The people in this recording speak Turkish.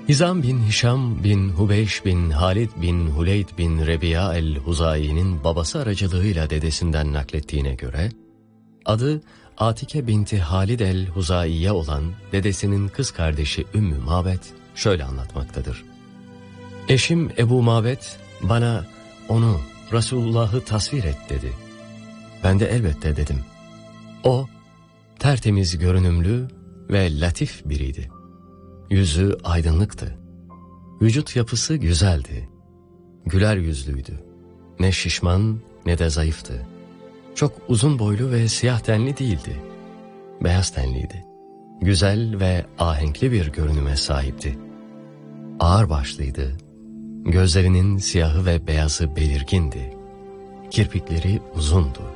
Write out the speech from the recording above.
Hizam bin Hişam bin Hubeyş bin Halid bin Huleyd bin Rebiya el-Huzai'nin babası aracılığıyla dedesinden naklettiğine göre, adı Atike binti Halid el-Huzai'ye olan dedesinin kız kardeşi Ümmü Mabet şöyle anlatmaktadır. Eşim Ebu Mabet bana onu, Resulullah'ı tasvir et dedi. Ben de elbette dedim. O tertemiz görünümlü ve latif biriydi. Yüzü aydınlıktı. Vücut yapısı güzeldi. Güler yüzlüydü. Ne şişman ne de zayıftı. Çok uzun boylu ve siyah tenli değildi. Beyaz tenliydi. Güzel ve ahenkli bir görünüme sahipti. Ağır başlıydı. Gözlerinin siyahı ve beyazı belirgindi. Kirpikleri uzundu.